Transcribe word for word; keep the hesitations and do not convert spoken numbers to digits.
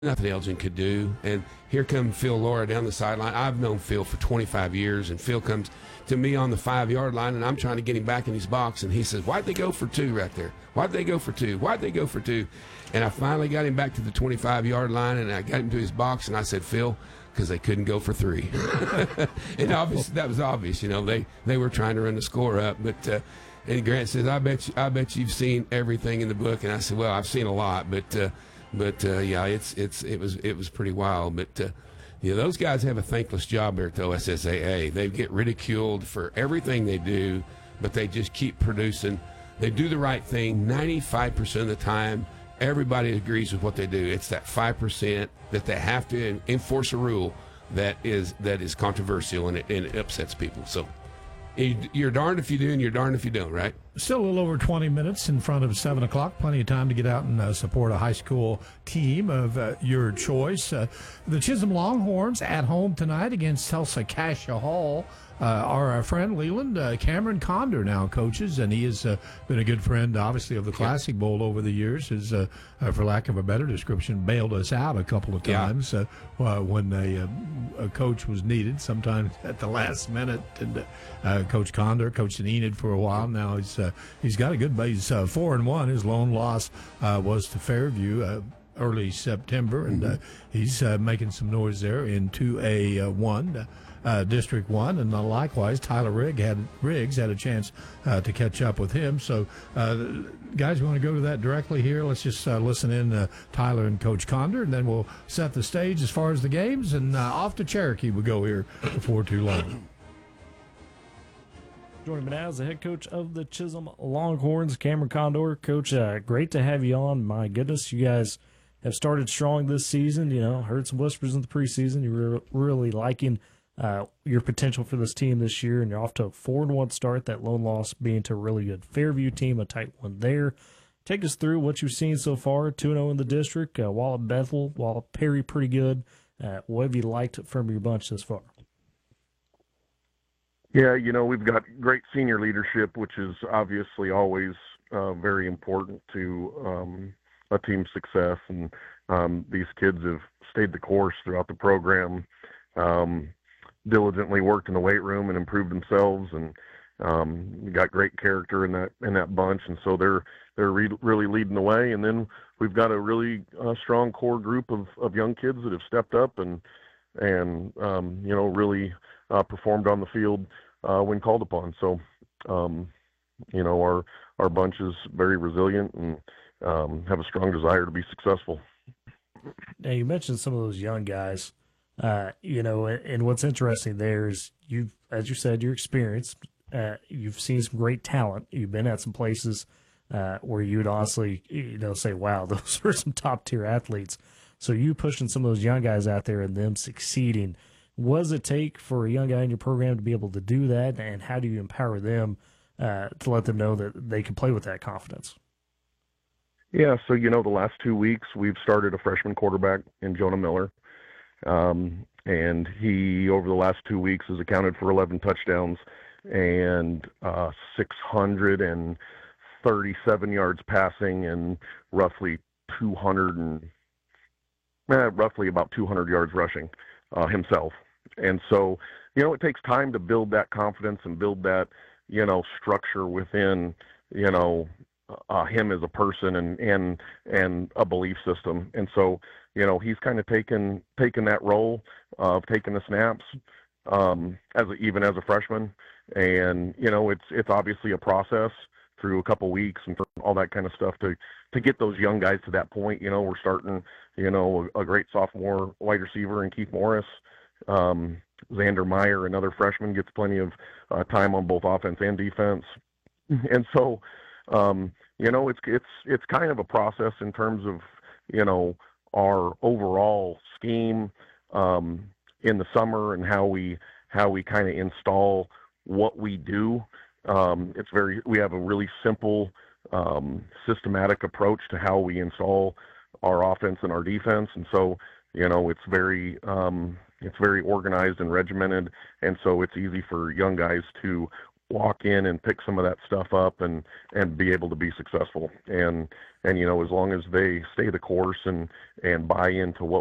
nothing Elgin could do. And here come Phil Laura down the sideline. I've known Phil for twenty-five years, and Phil comes to me on the five-yard line, and I'm trying to get him back in his box, and he says, why'd they go for two right there? Why'd they go for two? Why'd they go for two? And I finally got him back to the twenty-five-yard line, and I got him to his box, and I said, Phil, because they couldn't go for three. And obviously that was obvious. You know, they, they were trying to run the score up. But uh, and Grant says, I bet you, I bet you've seen everything in the book. And I said, well, I've seen a lot, but uh, but uh, yeah, it's it's it was it was pretty wild. But uh, you know, those guys have a thankless job there at the O S S A A. They get ridiculed for everything they do, but they just keep producing. They do the right thing ninety-five percent of the time. Everybody agrees with what they do. It's that five percent that they have to enforce a rule that is that is controversial, and it, and it upsets people. So you're darned if you do, and you're darned if you don't, right? Still a little over twenty minutes in front of seven o'clock. Plenty of time to get out and uh, support a high school team of uh, your choice. Uh, the Chisholm Longhorns at home tonight against Tulsa Cassia Hall. Uh, our, our friend Leland, uh, Cameron Condor now coaches, and he has uh, been a good friend, obviously, of the Classic Bowl over the years. Has, uh, uh, for lack of a better description, bailed us out a couple of times yeah. uh, uh, when a, a coach was needed, sometimes at the last minute. And uh, Coach Condor coached in Enid for a while. Now he's uh, he's got a good base. He's uh, four and one. His lone loss uh, was to Fairview. Uh, early September, and uh, he's uh, making some noise there in two A one. Uh, Uh, District one, and uh, likewise Tyler Rigg had, Riggs had a chance uh, to catch up with him. So, uh, guys, we want to go to that directly here. Let's just uh, listen in uh, Tyler and Coach Condor, and then we'll set the stage as far as the games, and uh, off to Cherokee we go here before too long. Joining me now is the head coach of the Chisholm Longhorns, Cameron Condor. Coach, uh, great to have you on. My goodness, you guys have started strong this season. You know, heard some whispers in the preseason. You were really liking Uh, your potential for this team this year, and you're off to a four and one start. That lone loss being to a really good Fairview team, a tight one there. Take us through what you've seen so far. two and oh in the district. Uh, Wallop Bethel, Wallop Perry, pretty good. Uh, what have you liked from your bunch thus far? Yeah, you know, we've got great senior leadership, which is obviously always uh, very important to um, a team's success. And um, these kids have stayed the course throughout the program. Um, diligently worked in the weight room and improved themselves, and um, got great character in that in that bunch, and so they're they're re- really leading the way. And then we've got a really uh, strong core group of, of young kids that have stepped up and and um, you know really uh, performed on the field uh, when called upon. So um, you know our our bunch is very resilient and um, have a strong desire to be successful. Now, you mentioned some of those young guys. Uh, you know, and, and what's interesting there is you've, as you said, you're experienced. Uh, you've seen some great talent. You've been at some places uh, where you'd honestly, you know, say, wow, those are some top tier athletes. So you pushing some of those young guys out there and them succeeding. What does it take for a young guy in your program to be able to do that? And how do you empower them uh, to let them know that they can play with that confidence? Yeah. So, you know, the last two weeks we've started a freshman quarterback in Jonah Miller. Um, and he, over the last two weeks, has accounted for eleven touchdowns and uh, six hundred thirty-seven yards passing and roughly two hundred and eh, roughly about two hundred yards rushing uh, himself. And so, you know, it takes time to build that confidence and build that, you know, structure within, you know, uh, him as a person and, and, and a belief system. And so, you know, he's kind of taken taken that role of taking the snaps um, as a, even as a freshman, and you know, it's it's obviously a process through a couple weeks and all that kind of stuff to to get those young guys to that point. You know, we're starting, you know, a, a great sophomore wide receiver in Keith Morris. Um, Xander Meyer, another freshman, gets plenty of uh, time on both offense and defense, and so um, you know, it's it's it's kind of a process in terms of, you know, our overall scheme um, in the summer and how we how we kind of install what we do. Um, it's very we have a really simple, um, systematic approach to how we install our offense and our defense, and so you know it's very um, it's very organized and regimented, and so it's easy for young guys to walk in and pick some of that stuff up and and be able to be successful. And and you know, as long as they stay the course and and buy into what